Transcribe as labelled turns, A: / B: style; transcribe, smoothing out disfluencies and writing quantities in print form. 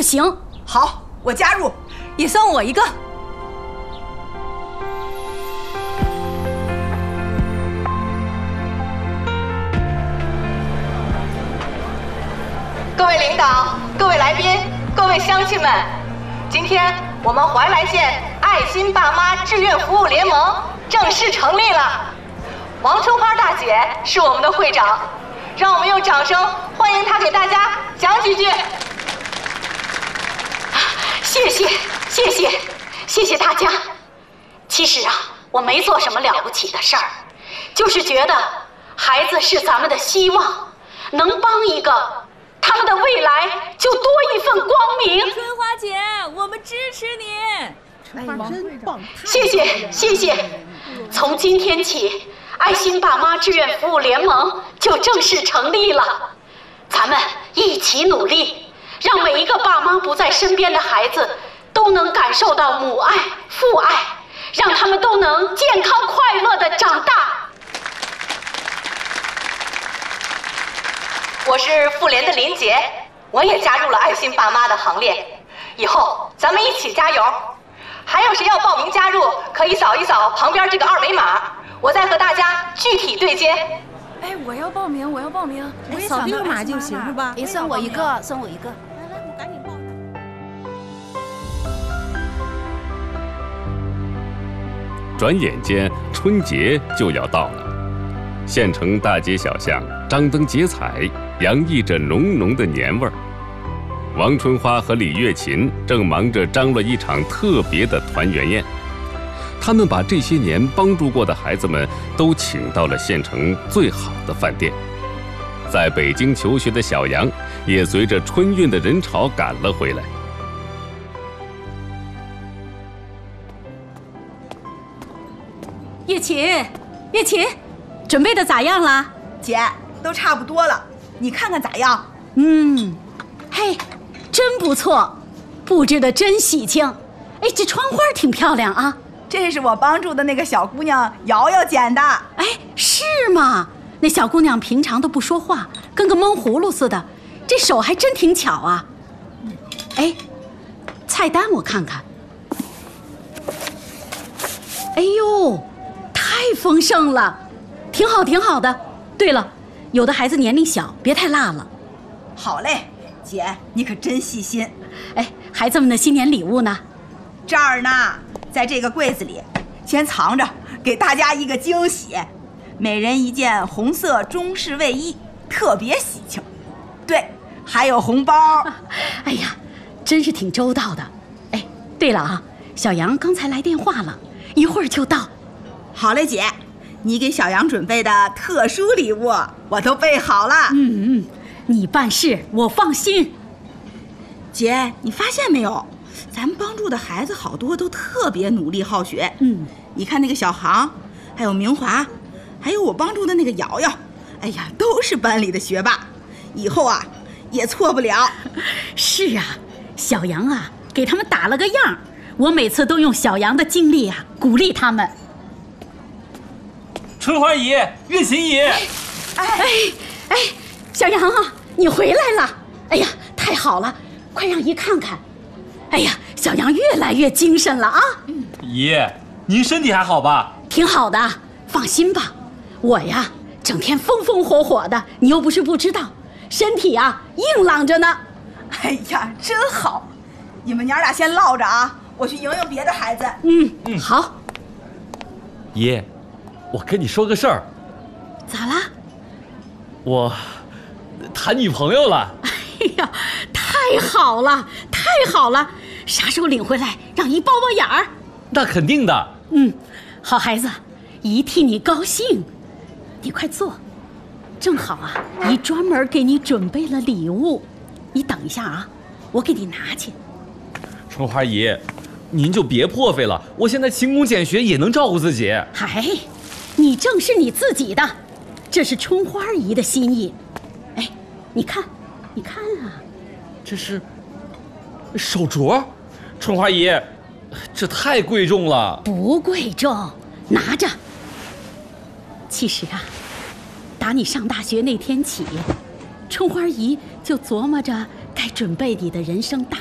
A: 行。
B: 好，我加入，
C: 也算我一个。
D: 各位领导、各位来宾、各位乡亲们，今天我们怀来县爱心爸妈志愿服务联盟正式成立了。王春花大姐是我们的会长，让我们用掌声欢迎她给大家讲几句。谢谢大家。其实啊，我没做什么了不起的事儿，就是觉得孩子是咱们的希望，能帮一个，他们的未来就多一份光明。
C: 春花姐，我们支持你。
B: 春花真棒！
D: 谢谢。从今天起，爱心爸妈志愿服务联盟就正式成立了。咱们一起努力，让每一个爸妈不在身边的孩子都能感受到母爱、父爱，让他们都能健康快乐地长大。我是妇联的林杰，我也加入了爱心爸妈的行列。以后咱们一起加油！还有谁要报名加入，可以扫一扫旁边这个二维码，我再和大家具体对接。
C: 哎，我要报名。
B: 扫这个码就行是吧？
A: 哎，算我一个。
B: 来，我赶紧报。
E: 转眼间，春节就要到了。县城大街小巷张灯结彩，洋溢着浓浓的年味儿。王春花和李月琴正忙着张罗一场特别的团圆宴。他们把这些年帮助过的孩子们都请到了县城最好的饭店。在北京求学的小杨也随着春运的人潮赶了回来。
A: 月琴，准备的咋样了？
B: 姐，都差不多了，你看看咋样？
A: 嘿，真不错，布置的真喜庆。哎，这窗花挺漂亮啊。
B: 这是我帮助的那个小姑娘瑶瑶剪的。
A: 哎，是吗？那小姑娘平常都不说话，跟个闷葫芦似的，这手还真挺巧啊。哎，菜单我看看。哎呦，太丰盛了，挺好的。对了，有的孩子年龄小，别太辣了。
B: 好嘞，姐，你可真细心。
A: 哎，孩子们的新年礼物呢？
B: 这儿呢，在这个柜子里，先藏着，给大家一个惊喜。每人一件红色中式卫衣，特别喜庆。对，还有红包。
A: 哎呀，真是挺周到的。哎，对了啊，小杨刚才来电话了，一会儿就到。
B: 好嘞，姐，你给小杨准备的特殊礼物我都备好了。
A: 你办事我放心。
B: 姐，你发现没有，咱们帮助的孩子好多都特别努力好学。你看那个小航，还有明华，还有我帮助的那个瑶瑶，哎呀，都是班里的学霸，以后啊也错不了。
A: 是啊，小杨啊给他们打了个样，我每次都用小杨的经历啊鼓励他们。
F: 春花姨，月琴姨。
A: 哎，小杨啊，你回来了！哎呀，太好了，快让姨看看。哎呀，小杨越来越精神了啊！
F: 姨，您身体还好吧？
A: 挺好的，放心吧。我呀，整天风风火火的，你又不是不知道，身体啊硬朗着呢。
B: 哎呀，真好！你们娘俩先唠着啊，我去迎迎别的孩子。
A: 好。
F: 姨，我跟你说个事儿。
A: 咋啦？
F: 我谈女朋友了。
A: 哎呀，太好了，啥时候领回来让姨包包眼儿？
F: 那肯定的。
A: 好孩子，姨替你高兴。你快坐，正好啊，姨专门给你准备了礼物，你等一下啊，我给你拿去。
F: 春花姨，您就别破费了，我现在勤工俭学也能照顾自己。
A: 哎，你正是你自己的，这是春花姨的心意。哎，你看啊，
F: 这是手镯。春花姨，这太贵重了。
A: 不贵重，拿着。其实啊，打你上大学那天起，春花姨就琢磨着该准备你的人生大